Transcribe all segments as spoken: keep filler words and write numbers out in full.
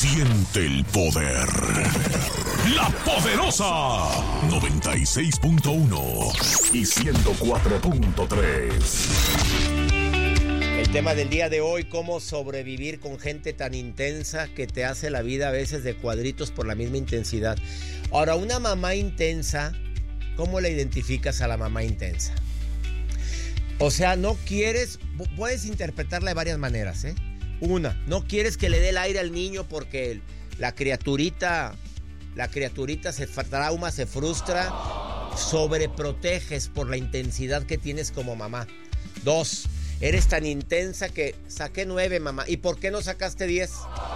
Siente el poder. La Poderosa. noventa y seis punto uno y ciento cuatro punto tres. El tema del día de hoy, cómo sobrevivir con gente tan intensa que te hace la vida a veces de cuadritos por la misma intensidad. Ahora, una mamá intensa, ¿cómo la identificas a la mamá intensa? O sea, no quieres, puedes interpretarla de varias maneras, ¿eh? Una, no quieres que le dé el aire al niño porque la criaturita, la criaturita se trauma, se frustra, sobreproteges por la intensidad que tienes como mamá. Dos, eres tan intensa que saqué nueve, mamá. ¿Y por qué no sacaste diez?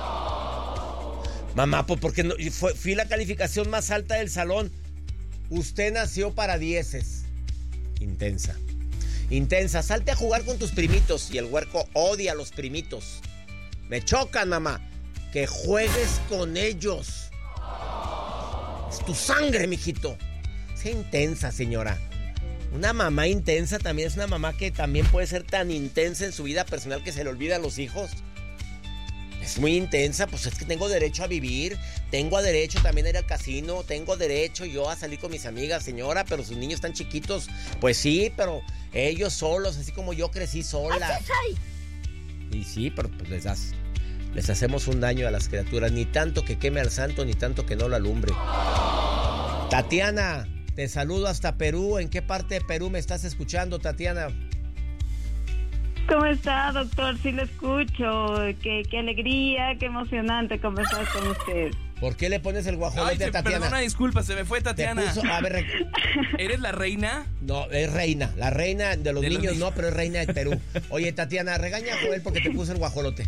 Mamá, pues porque no, fue, fui la calificación más alta del salón. Usted nació para dieces. Intensa. Intensa, salte a jugar con tus primitos. Y el huerco odia a los primitos. Me chocan, mamá. Que juegues con ellos. Es tu sangre, mijito. Sea intensa, señora. Una mamá intensa también es una mamá que también puede ser tan intensa en su vida personal que se le olvida a los hijos. Es muy intensa, pues es que tengo derecho a vivir, tengo derecho también a ir al casino, tengo derecho yo a salir con mis amigas, señora, pero sus niños están chiquitos. Pues sí, pero ellos solos, así como yo crecí sola. Y sí, pero pues les das, les hacemos un daño a las criaturas, ni tanto que queme al santo, ni tanto que no lo alumbre. Tatiana, te saludo hasta Perú. ¿En qué parte de Perú me estás escuchando, Tatiana? ¿Cómo está, doctor? Sí lo escucho. Qué, qué alegría, qué emocionante conversar con usted. ¿Por qué le pones el guajolote Ay, se, a Tatiana? Perdona, disculpa, se me fue Tatiana. Puso, a ver, ¿eres la reina? No, es reina. La reina de los de niños los... no, pero es reina de Perú. Oye, Tatiana, regaña a Joel porque te puso el guajolote.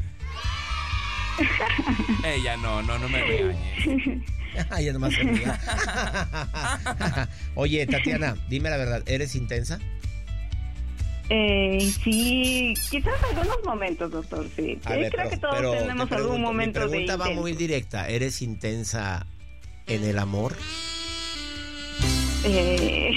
Ella no, no, no me regañes. Ay, nomás se ría. Oye, Tatiana, dime la verdad, ¿eres intensa? Eh, sí, quizás algunos momentos, doctor, sí. A ver, creo pero, que todos pero tenemos pregunto, algún momento de mi pregunta va intenso. muy directa. ¿Eres intensa en el amor? Eh...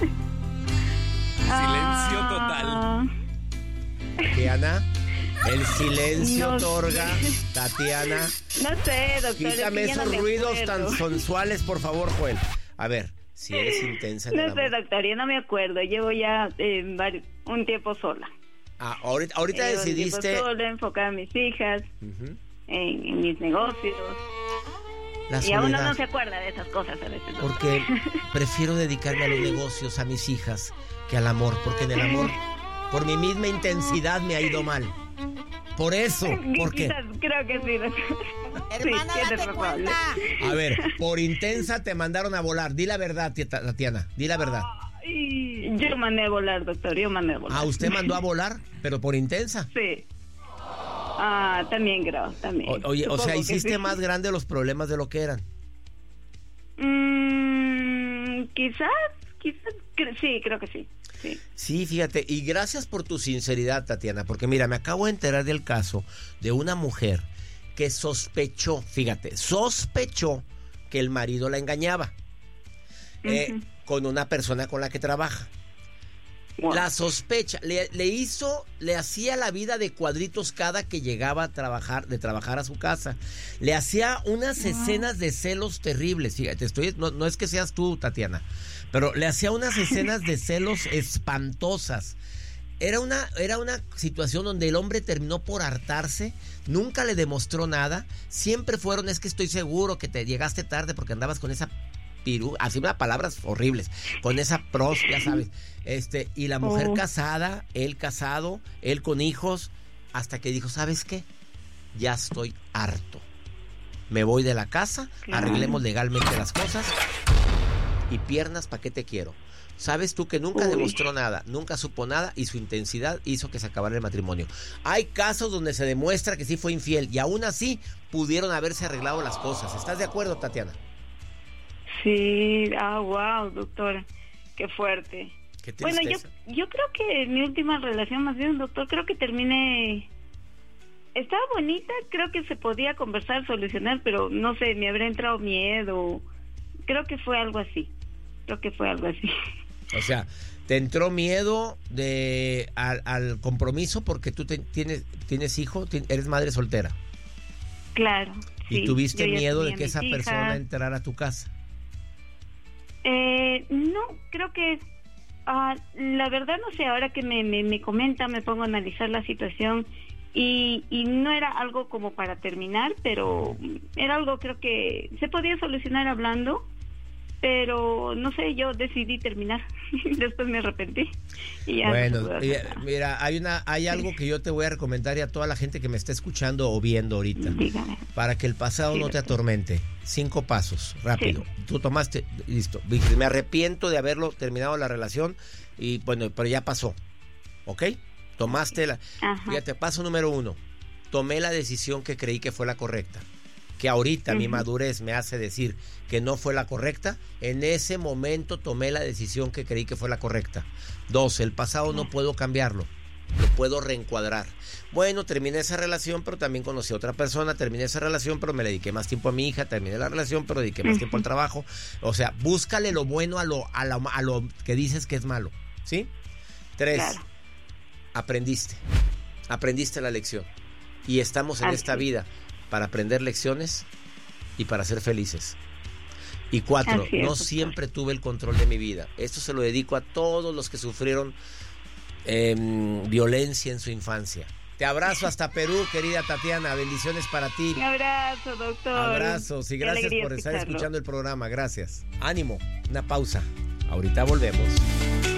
Silencio total. Tatiana, el silencio No otorga. sé. Tatiana, No sé, doctor. quítame es que ya esos no me ruidos acuerdo. tan sensuales, por favor, Joel. A ver, si eres intensa en el No sé, amor. doctor, ya no me acuerdo. Llevo ya eh, vari- un tiempo sola. Ah, ahorita, ahorita Llevo decidiste. un tiempo sola, enfocada en mis hijas, Uh-huh. en, en mis negocios. La Y a uno soledad. no se acuerda de esas cosas a veces, doctor. Porque prefiero dedicarme a los negocios, a mis hijas, que al amor. Porque en el amor, por mi misma intensidad, me ha ido mal. Por eso, porque... Quizás, creo que sí, doctor. Hermana, Sí, date es probable. cuenta. A ver, por intensa te mandaron a volar. Di la verdad, tía Tatiana, di la verdad. Ay, yo mandé a volar, doctor, yo mandé a volar. Ah, usted mandó a volar, pero por intensa. Sí. Ah, también creo, también. O- oye, o Supongo sea, que hiciste sí. más grandes los problemas de lo que eran. Mm, quizás, quizás, cre- sí, creo que sí. Sí. Sí, fíjate, y gracias por tu sinceridad, Tatiana, porque mira, me acabo de enterar del caso de una mujer que sospechó, fíjate, sospechó que el marido la engañaba eh, Ujú. con una persona con la que trabaja. Wow. La sospecha, le, le hizo, le hacía la vida de cuadritos cada que llegaba a trabajar, de trabajar a su casa. Le hacía unas Wow. escenas de celos terribles, fíjate, estoy, no, no es que seas tú, Tatiana, pero le hacía unas escenas de celos espantosas. Era una, era una situación donde el hombre terminó por hartarse, nunca le demostró nada, siempre fueron, es que estoy seguro que te llegaste tarde porque andabas con esa pirú, así unas palabras horribles, con esa pros, ya sabes, este, y la mujer Oh. casada, él casado, él con hijos, hasta que dijo, ¿sabes qué? Ya estoy harto. Me voy de la casa, Claro. arreglemos legalmente las cosas y piernas, ¿para qué te quiero? Sabes tú que nunca Uy. demostró nada, nunca supo nada y su intensidad hizo que se acabara el matrimonio. Hay casos donde se demuestra que sí fue infiel y aún así pudieron haberse arreglado las cosas. ¿Estás de acuerdo, Tatiana? Sí, ah, wow, doctor, qué fuerte. Qué Bueno, yo, tristeza. yo creo que mi última relación, más bien, doctor, creo que terminé... Estaba bonita, creo que se podía conversar, solucionar, pero no sé, me habrá entrado miedo. Creo que fue algo así. Creo que fue algo así. O sea, ¿te entró miedo de al, al compromiso porque tú te- tienes tienes hijo, ti- eres madre soltera? Claro. ¿Y sí, tuviste yo ya miedo de tenía que esa mis persona hijas. entrara a tu casa? Eh, no, creo que ah, la verdad no sé, ahora que me, me, me comenta, me pongo a analizar la situación y, y no era algo como para terminar, pero era algo creo que se podía solucionar hablando, pero no sé, yo decidí terminar, después me arrepentí y ya no se Bueno, pudo hacer eh, nada. mira, hay una, hay algo que yo te voy a recomendar y a toda la gente que me está escuchando o viendo ahorita, Dígame. para que el pasado Sí, no te doctor. atormente. Cinco pasos, rápido. Sí. Tú tomaste, listo. Dije, me arrepiento de haberlo terminado la relación y bueno, pero ya pasó, ¿ok? Tomaste la... Ajá. Fíjate, paso número uno. Tomé la decisión que creí que fue la correcta. Que ahorita mi Ujú. madurez me hace decir que no fue la correcta. En ese momento tomé la decisión que creí que fue la correcta. Dos, el pasado no puedo cambiarlo. Lo puedo reencuadrar. Bueno, terminé esa relación, pero también conocí a otra persona. Terminé esa relación, pero me le dediqué más tiempo a mi hija. Terminé la relación, pero dediqué más Ujú. tiempo al trabajo. O sea, búscale lo bueno a lo, a lo, a lo que dices que es malo. ¿Sí? Tres, Claro. aprendiste. Aprendiste la lección. Y estamos en Así esta es. vida para aprender lecciones y para ser felices. Y cuatro, Así es, no doctor. siempre tuve el control de mi vida. Esto se lo dedico a todos los que sufrieron eh, violencia en su infancia. Te abrazo hasta Perú, querida Tatiana. Bendiciones para ti. Un abrazo, doctor. Abrazos y Qué gracias alegría por estar escucharlo. escuchando el programa. Gracias. Ánimo. Una pausa. Ahorita volvemos.